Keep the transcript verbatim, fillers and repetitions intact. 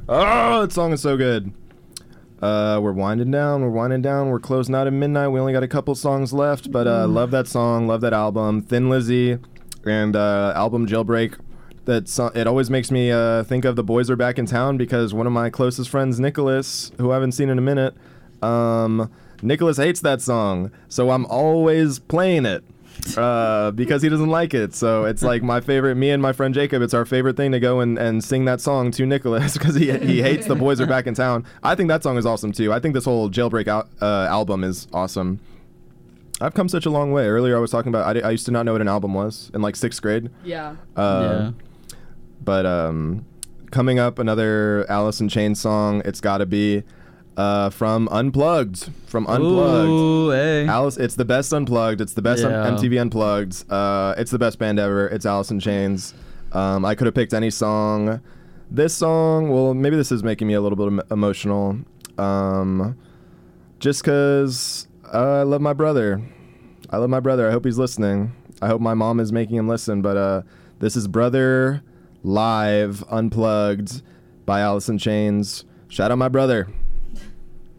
Oh, that song is so good. Uh, we're winding down. We're winding down. We're closing out at midnight. We only got a couple songs left, but uh, love that song. Love that album. Thin Lizzy and uh, album Jailbreak. That so- it always makes me uh, think of The Boys Are Back in Town because one of my closest friends, Nicholas, who I haven't seen in a minute, um, Nicholas hates that song, so I'm always playing it. Uh, because he doesn't like it. So it's like my favorite, me and my friend Jacob, it's our favorite thing to go and, and sing that song to Nicholas because he he hates The Boys Are Back in Town. I think that song is awesome too. I think this whole Jailbreak al- uh, album is awesome. I've come such a long way. Earlier I was talking about, I, I used to not know what an album was in like sixth grade. Yeah. Uh, yeah. But um, coming up, another Alice in Chains song, It's Gotta Be. Uh, from Unplugged. From Unplugged. Ooh, hey. Alice, it's the best Unplugged. It's the best Yeah. M T V Unplugged. Uh, it's the best band ever. It's Alice in Chains. Um, I could have picked any song. This song, well, maybe this is making me a little bit em- emotional. Um, just because uh, I love my brother. I love my brother. I hope he's listening. I hope my mom is making him listen. But uh, this is Brother Live Unplugged by Alice in Chains. Shout out my brother.